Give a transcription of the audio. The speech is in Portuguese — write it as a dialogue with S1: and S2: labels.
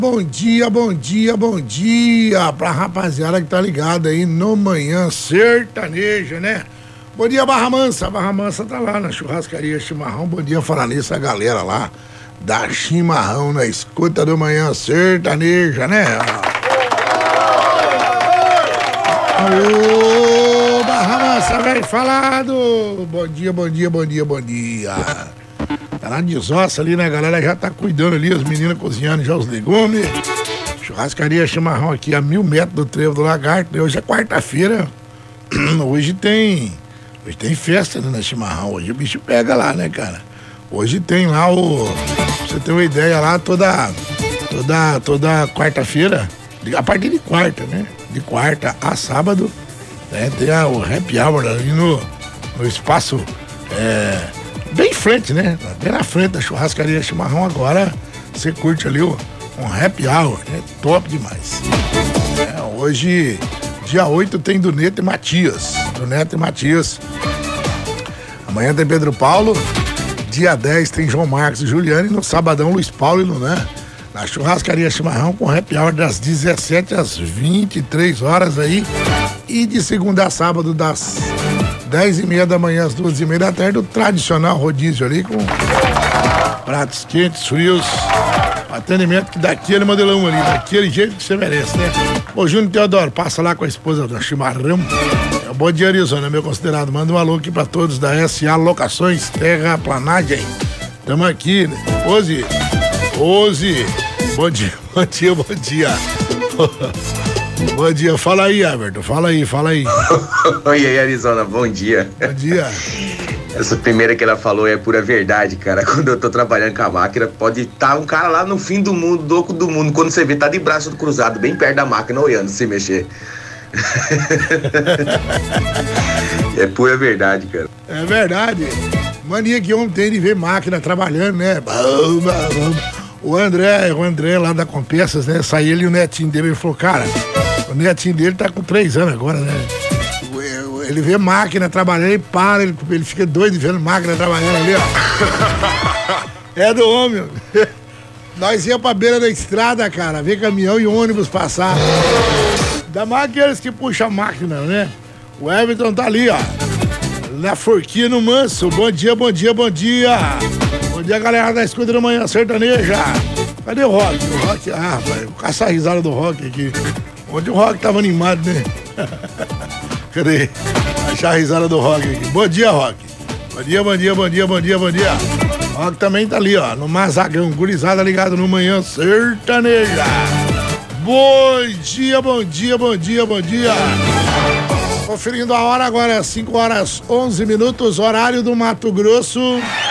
S1: Bom dia, bom dia, bom dia pra rapaziada que tá ligada aí no Manhã Sertaneja, né? Bom dia, Barra Mansa. Barra Mansa tá lá na churrascaria Chimarrão. Bom dia, falar nisso, a galera lá da Chimarrão na escuta do Manhã Sertaneja, né? Alô, Barra Mansa, velho falado. Bom dia, bom dia, bom dia, bom dia. Tá na desossa ali, né? A galera já tá cuidando ali, as meninas cozinhando já os legumes. Churrascaria Chimarrão aqui a 1000 metros do Trevo do Lagarto. Hoje é quarta-feira. Hoje tem festa, né, na Chimarrão. Hoje o bicho pega lá, né, cara? Hoje tem lá pra você ter uma ideia lá, toda quarta-feira, a partir de quarta, né? De quarta a sábado, né? Tem o happy hour ali no espaço, bem em frente, né? Bem na frente da churrascaria Chimarrão. Agora você curte ali um happy hour, né? Top demais. Hoje, dia 8, tem do Neto e Matias. Amanhã tem Pedro Paulo. Dia 10 tem João Marcos e Juliane. No sabadão, Luiz Paulo e Lunan. Na churrascaria Chimarrão com happy hour das 17 às 23 horas aí. E de segunda a sábado, das 10h30 da manhã às 2h30 da tarde, o tradicional rodízio ali com pratos quentes, frios. Atendimento daquele modelão ali, daquele jeito que você merece, né? Ô, Júnior Teodoro, passa lá com a esposa da Chimarrão. Bom dia, Arizona, meu considerado. Manda um alô aqui pra todos da SA Locações Terraplanagem. Tamo aqui, né? Ozi. Bom dia. Bom dia, fala aí, Everton, fala aí.
S2: Oi aí, Arizona, bom dia.
S1: Bom dia.
S2: Essa primeira que ela falou é pura verdade, cara. Quando eu tô trabalhando com a máquina, pode estar um cara lá no fim do mundo, do oco do mundo. Quando você vê, tá de braço cruzado, bem perto da máquina, olhando, se mexer. É pura verdade, cara.
S1: É verdade. Mania que homem tem de ver máquina trabalhando, né? O André lá da Compensas, né? Saiu ele e o netinho dele, ele falou, cara, o netinho dele tá com 3 anos agora, né? Ele vê máquina trabalhando e para, ele fica doido vendo máquina trabalhando ali, ó. É do homem. Nós ia pra beira da estrada, cara, ver caminhão e ônibus passar. Ainda mais aqueles que puxam a máquina, né? O Everton tá ali, ó. Na forquinha no Manso. Bom dia. Bom dia, galera da escuta da Manhã Sertaneja. Cadê o Rock? Rapaz, vou caçar a risada do Rock aqui. Onde o Rock tava animado, né? Cadê? Achar a risada do Rock aqui. Bom dia, Rock. Bom dia. Rock também tá ali, ó, no Mazagão. Gurizada ligado no Manhã Sertaneja. Bom dia. Conferindo a hora agora, 5h11, horário do Mato Grosso.